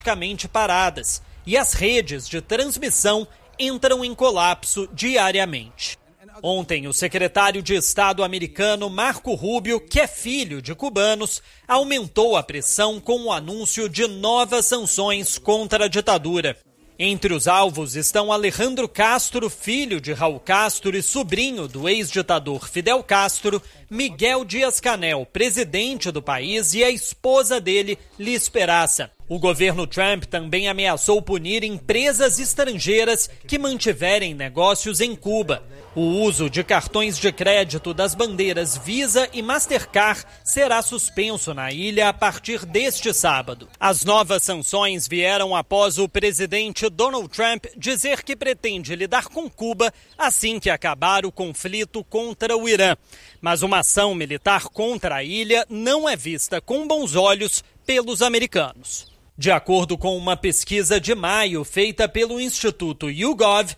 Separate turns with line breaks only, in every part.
praticamente paradas e as redes de transmissão entram em colapso diariamente. Ontem, o secretário de Estado americano Marco Rubio, que é filho de cubanos, aumentou a pressão com o anúncio de novas sanções contra a ditadura. Entre os alvos estão Alejandro Castro, filho de Raul Castro e sobrinho do ex-ditador Fidel Castro, Miguel Díaz-Canel, presidente do país, e a esposa dele, Liz Peraza. O governo Trump também ameaçou punir empresas estrangeiras que mantiverem negócios em Cuba. O uso de cartões de crédito das bandeiras Visa e Mastercard será suspenso na ilha a partir deste sábado. As novas sanções vieram após o presidente Donald Trump dizer que pretende lidar com Cuba assim que acabar o conflito contra o Irã. Mas uma ação militar contra a ilha não é vista com bons olhos pelos americanos. De acordo com uma pesquisa de maio feita pelo Instituto YouGov,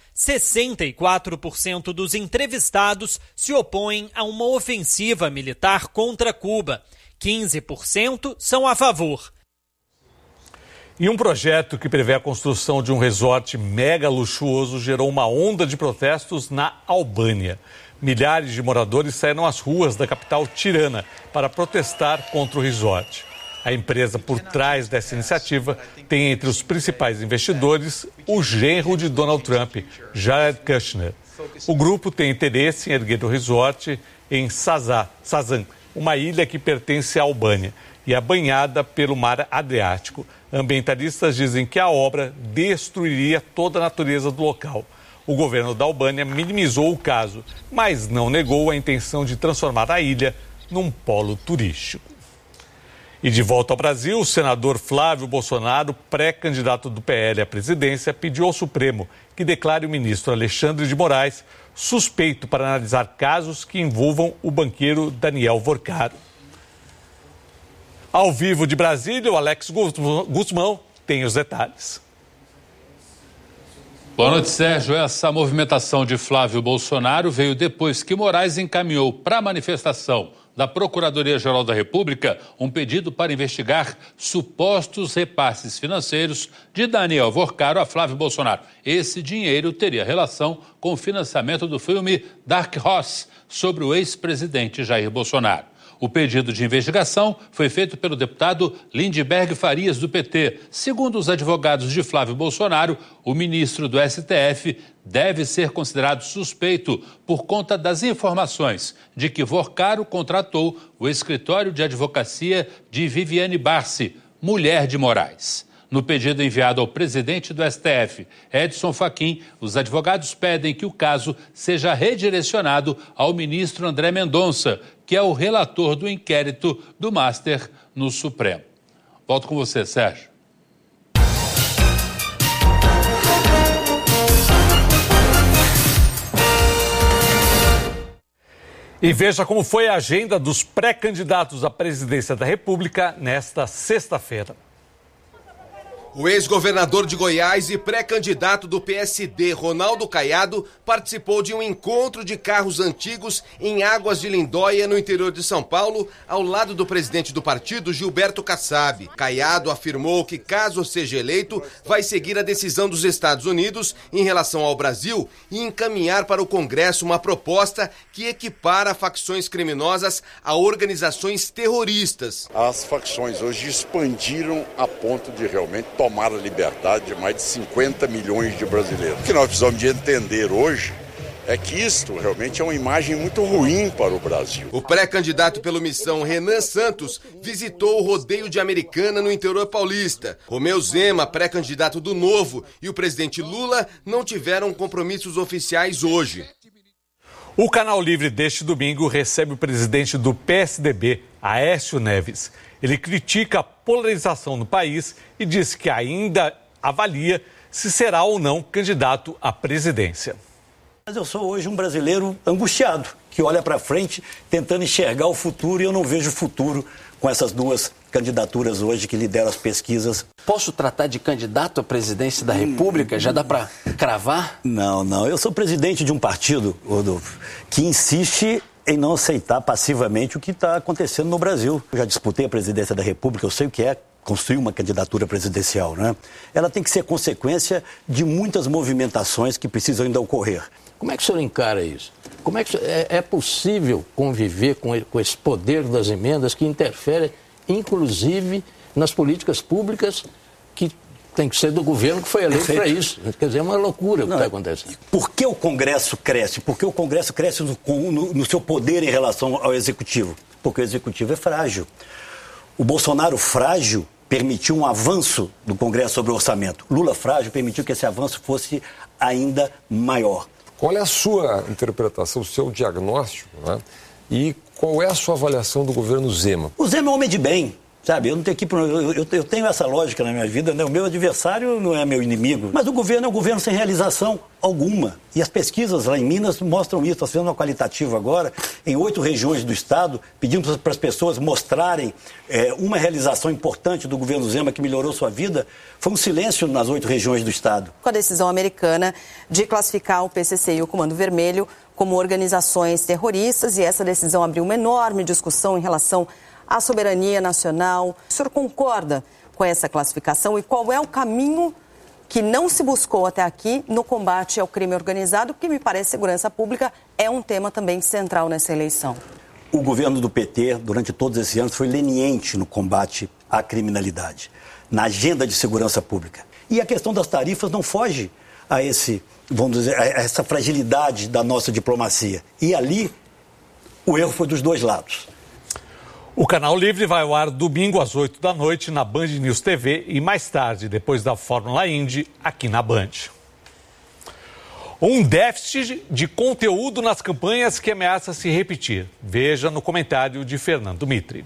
64% dos entrevistados se opõem a uma ofensiva militar contra Cuba. 15% são a favor.
E um projeto que prevê a construção de um resort mega luxuoso gerou uma onda de protestos na Albânia. Milhares de moradores saíram às ruas da capital Tirana para protestar contra o resort. A empresa por trás dessa iniciativa tem entre os principais investidores o genro de Donald Trump, Jared Kushner. O grupo tem interesse em erguer o resort em Sazan, uma ilha que pertence à Albânia e é banhada pelo mar Adriático. Ambientalistas dizem que a obra destruiria toda a natureza do local. O governo da Albânia minimizou o caso, mas não negou a intenção de transformar a ilha num polo turístico. E de volta ao Brasil, o senador Flávio Bolsonaro, pré-candidato do PL à presidência, pediu ao Supremo que declare o ministro Alexandre de Moraes suspeito para analisar casos que envolvam o banqueiro Daniel Vorcaro. Ao vivo de Brasília, o Alex Guzmão tem os detalhes.
Boa noite, Sérgio. Essa movimentação de Flávio Bolsonaro veio depois que Moraes encaminhou para a manifestação da Procuradoria-Geral da República um pedido para investigar supostos repasses financeiros de Daniel Vorcaro a Flávio Bolsonaro. Esse dinheiro teria relação com o financiamento do filme Dark Horse sobre o ex-presidente Jair Bolsonaro. O pedido de investigação foi feito pelo deputado Lindbergh Farias, do PT. Segundo os advogados de Flávio Bolsonaro, o ministro do STF deve ser considerado suspeito por conta das informações de que Vorcaro contratou o escritório de advocacia de Viviane Barsi, mulher de Moraes. No pedido enviado ao presidente do STF, Edson Fachin, os advogados pedem que o caso seja redirecionado ao ministro André Mendonça, que é o relator do inquérito do Master no Supremo. Volto com você, Sérgio.
E veja como foi a agenda dos pré-candidatos à presidência da República nesta sexta-feira.
O ex-governador de Goiás e pré-candidato do PSD, Ronaldo Caiado, participou de um encontro de carros antigos em Águas de Lindóia, no interior de São Paulo, ao lado do presidente do partido, Gilberto Kassab. Caiado afirmou que, caso seja eleito, vai seguir a decisão dos Estados Unidos em relação ao Brasil e encaminhar para o Congresso uma proposta que equipara facções criminosas a organizações terroristas.
As facções hoje expandiram a ponto de realmente tomar a liberdade de mais de 50 milhões de brasileiros. O que nós precisamos de entender hoje é que isto realmente é uma imagem muito ruim para o Brasil.
O pré-candidato pela Missão, Renan Santos, visitou o rodeio de Americana no interior paulista. Romeu Zema, pré-candidato do Novo, e o presidente Lula não tiveram compromissos oficiais hoje.
O Canal Livre deste domingo recebe o presidente do PSDB, Aécio Neves. Ele critica a polarização no país e diz que ainda avalia se será ou não candidato à presidência.
Mas eu sou hoje um brasileiro angustiado, que olha para frente tentando enxergar o futuro, e eu não vejo futuro com essas duas candidaturas hoje que lideram as pesquisas.
Posso tratar de candidato à presidência da República? Já dá para cravar?
Não. Eu sou presidente de um partido, Rodolfo, que insiste em não aceitar passivamente o que está acontecendo no Brasil. Eu já disputei a presidência da República, eu sei o que é construir uma candidatura presidencial, né? Ela tem que ser consequência de muitas movimentações que precisam ainda ocorrer.
Como é que o senhor encara isso? Como é que é possível conviver com esse poder das emendas que interfere, inclusive, nas políticas públicas que tem que ser do governo que foi eleito para isso? Quer dizer, é uma loucura o que está acontecendo.
Por que o Congresso cresce? Porque o Congresso cresce no seu poder em relação ao Executivo. Porque o Executivo é frágil. O Bolsonaro frágil permitiu um avanço do Congresso sobre o orçamento. Lula frágil permitiu que esse avanço fosse ainda maior.
Qual é a sua interpretação, o seu diagnóstico, né? E qual é a sua avaliação do governo Zema?
O Zema é um homem de bem, sabe? Eu não tenho eu tenho essa lógica na minha vida, né? O meu adversário não é meu inimigo. Mas o governo é um governo sem realização alguma. E as pesquisas lá em Minas mostram isso. Nós fizemos uma qualitativa agora, em 8 regiões do estado, pedindo para as pessoas mostrarem uma realização importante do governo Zema que melhorou sua vida. Foi um silêncio nas 8 regiões do estado.
Com a decisão americana de classificar o PCC e o Comando Vermelho como organizações terroristas, e essa decisão abriu uma enorme discussão em relação à soberania nacional. O senhor concorda com essa classificação e qual é o caminho que não se buscou até aqui no combate ao crime organizado, que me parece segurança pública é um tema também central nessa eleição?
O governo do PT, durante todos esses anos, foi leniente no combate à criminalidade, na agenda de segurança pública. E a questão das tarifas não foge a essa fragilidade da nossa diplomacia. E ali, o erro foi dos dois lados.
O Canal Livre vai ao ar domingo às 8 da noite na Band News TV e mais tarde, depois da Fórmula Indy, aqui na Band. Um déficit de conteúdo nas campanhas que ameaça se repetir. Veja no comentário de Fernando Mitre.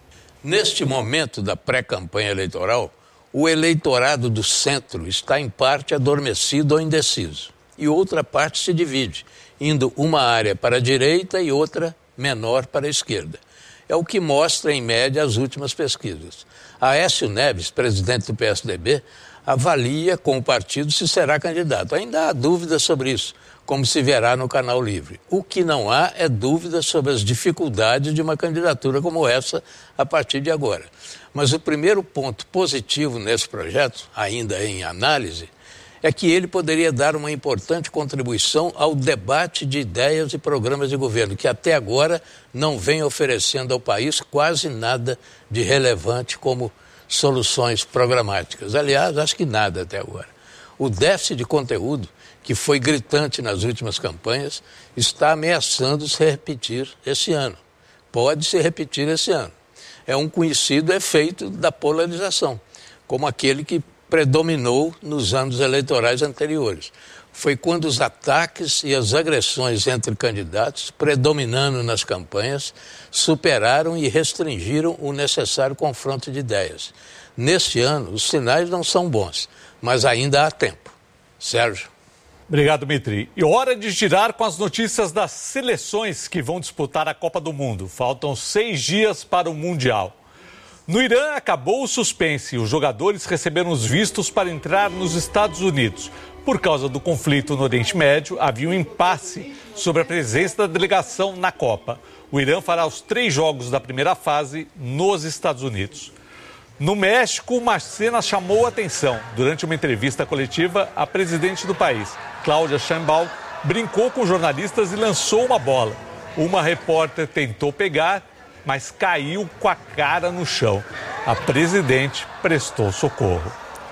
Neste momento da pré-campanha eleitoral, o eleitorado do centro está em parte adormecido ou indeciso. E outra parte se divide, indo uma área para a direita e outra menor para a esquerda. É o que mostra, em média, as últimas pesquisas. Aécio Neves, presidente do PSDB, avalia com o partido se será candidato. Ainda há dúvidas sobre isso, como se verá no Canal Livre. O que não há é dúvida sobre as dificuldades de uma candidatura como essa a partir de agora. Mas o primeiro ponto positivo nesse projeto, ainda em análise, é que ele poderia dar uma importante contribuição ao debate de ideias e programas de governo, que até agora não vem oferecendo ao país quase nada de relevante como soluções programáticas. Aliás, acho que nada até agora. O déficit de conteúdo, que foi gritante nas últimas campanhas, está ameaçando se repetir esse ano. Pode se repetir esse ano. É um conhecido efeito da polarização, como aquele que predominou nos anos eleitorais anteriores. Foi quando os ataques e as agressões entre candidatos, predominando nas campanhas, superaram e restringiram o necessário confronto de ideias. Neste ano, os sinais não são bons, mas ainda há tempo. Sérgio.
Obrigado, Mitri. E hora de girar com as notícias das seleções que vão disputar a Copa do Mundo. Faltam 6 dias para o Mundial. No Irã, acabou o suspense e os jogadores receberam os vistos para entrar nos Estados Unidos. Por causa do conflito no Oriente Médio, havia um impasse sobre a presença da delegação na Copa. O Irã fará os 3 jogos da primeira fase nos Estados Unidos. No México, uma cena chamou a atenção. Durante uma entrevista coletiva, a presidente do país, Claudia Sheinbaum, brincou com jornalistas e lançou uma bola. Uma repórter tentou pegar, mas caiu com a cara no chão. A presidente prestou socorro.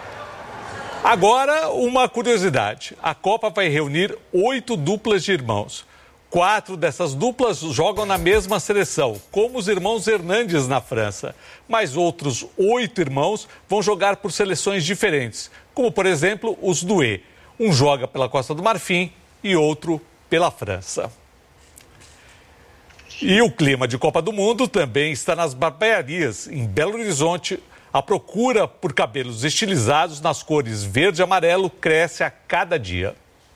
Agora, uma curiosidade. A Copa vai reunir 8 duplas de irmãos. 4 dessas duplas jogam na mesma seleção, como os irmãos Hernandes na França. Mas outros 8 irmãos vão jogar por seleções diferentes, como, por exemplo, os Doué. Um joga pela Costa do Marfim e outro pela França. E o clima de Copa do Mundo também está nas barbearias. Em Belo Horizonte, a procura por cabelos estilizados nas cores verde e amarelo cresce a cada dia.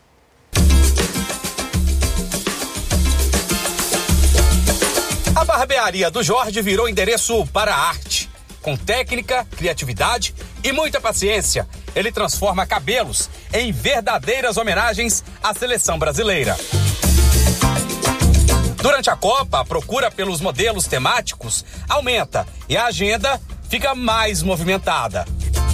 A barbearia do Jorge virou endereço para a arte. Com técnica, criatividade e muita paciência, ele transforma cabelos em verdadeiras homenagens à seleção brasileira. Durante a Copa, a procura pelos modelos temáticos aumenta e a agenda fica mais movimentada.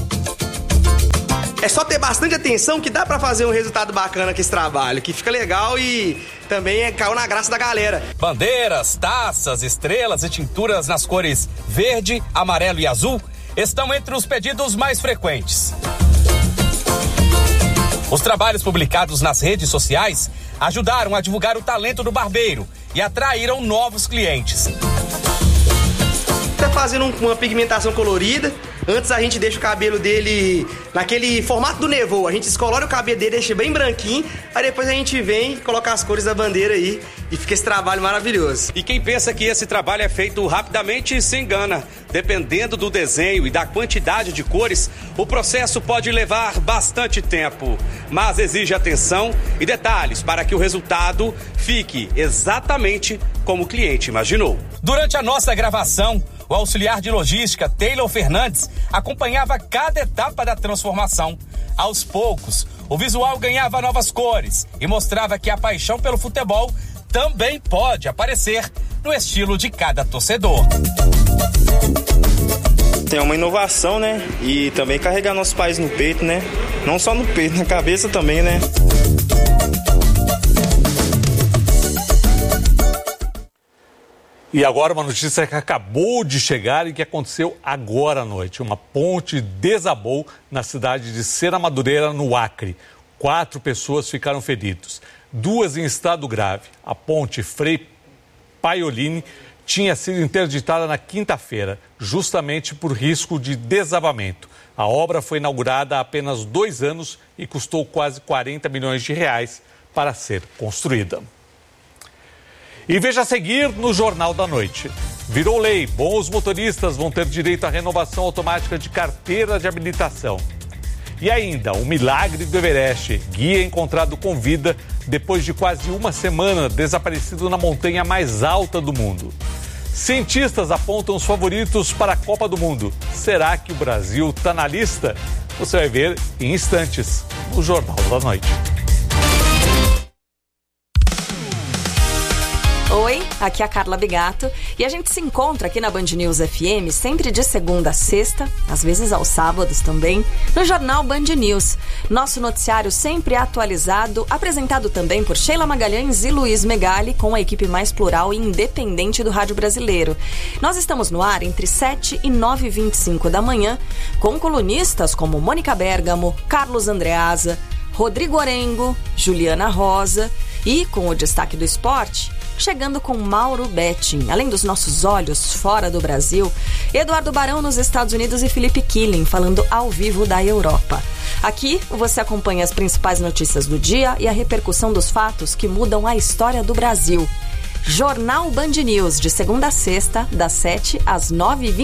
É só ter bastante atenção que dá pra fazer um resultado bacana com esse trabalho, que fica legal e também caiu na graça da galera.
Bandeiras, taças, estrelas e tinturas nas cores verde, amarelo e azul estão entre os pedidos mais frequentes. Os trabalhos publicados nas redes sociais ajudaram a divulgar o talento do barbeiro e atraíram novos clientes.
Tá fazendo uma pigmentação colorida. Antes a gente deixa o cabelo dele naquele formato do nevô. A gente descolora o cabelo dele, deixa bem branquinho. Aí depois a gente vem e coloca as cores da bandeira aí. E fica esse trabalho maravilhoso.
E quem pensa que esse trabalho é feito rapidamente se engana. Dependendo do desenho e da quantidade de cores, o processo pode levar bastante tempo. Mas exige atenção e detalhes para que o resultado fique exatamente como o cliente imaginou. Durante a nossa gravação, o auxiliar de logística, Taylor Fernandes, acompanhava cada etapa da transformação. Aos poucos, o visual ganhava novas cores e mostrava que a paixão pelo futebol também pode aparecer no estilo de cada torcedor.
Tem uma inovação, né? E também carregar nosso país no peito, né? Não só no peito, na cabeça também, né?
E agora uma notícia que acabou de chegar e que aconteceu agora à noite. Uma ponte desabou na cidade de Serra Madureira, no Acre. 4 pessoas ficaram feridas, 2 em estado grave. A ponte Frei Paiolini tinha sido interditada na quinta-feira, justamente por risco de desabamento. A obra foi inaugurada há apenas 2 anos e custou quase 40 milhões de reais para ser construída. E veja a seguir no Jornal da Noite. Virou lei, bons motoristas vão ter direito à renovação automática de carteira de habilitação. E ainda, o milagre do Everest, guia encontrado com vida depois de quase uma semana desaparecido na montanha mais alta do mundo. Cientistas apontam os favoritos para a Copa do Mundo. Será que o Brasil está na lista? Você vai ver em instantes no Jornal da Noite.
Oi, aqui é a Carla Bigato e a gente se encontra aqui na Band News FM sempre de segunda a sexta, às vezes aos sábados também, no Jornal Band News. Nosso noticiário sempre atualizado, apresentado também por Sheila Magalhães e Luiz Megali, com a equipe mais plural e independente do rádio brasileiro. Nós estamos no ar entre 7 e 9h25 da manhã, com colunistas como Mônica Bergamo, Carlos Andreasa, Rodrigo Orengo, Juliana Rosa e, com o destaque do esporte, chegando com Mauro Betting. Além dos nossos olhos fora do Brasil, Eduardo Barão nos Estados Unidos e Felipe Killing falando ao vivo da Europa. Aqui você acompanha as principais notícias do dia e a repercussão dos fatos que mudam a história do Brasil. Jornal Band News, de segunda a sexta, das 7 às 9h25.